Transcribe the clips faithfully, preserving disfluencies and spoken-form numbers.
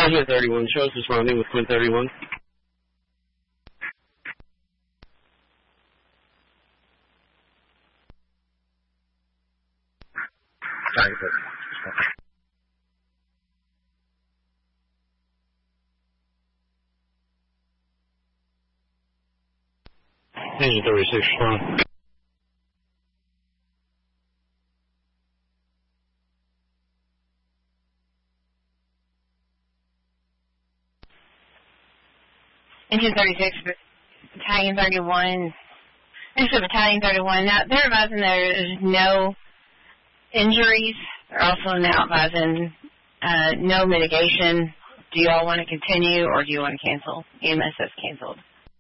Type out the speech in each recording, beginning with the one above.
Engine thirty-one, show us responding with Quinn thirty-one. Sorry, Engine thirty-six, respond. Engine thirty-six, Battalion thirty-one. This is Battalion thirty-one. Now, they're advising there's no injuries. They're also now advising uh, no mitigation. Do you all want to continue or do you want to cancel? E M S has canceled.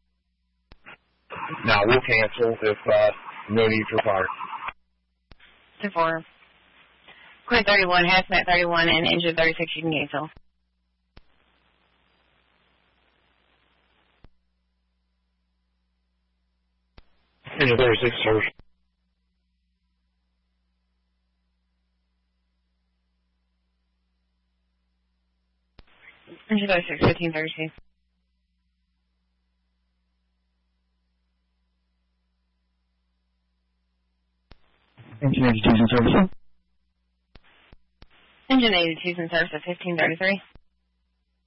No, we'll cancel if uh, no need for fire. So for Quinn thirty-one, Hazmat thirty-one, and Engine thirty-six, you can cancel. Engine thirty-six, service. Engine thirty-six, fifteen thirty-two. Engine eighty-two is in service. Engine eighty-two is in service at fifteen thirty-three.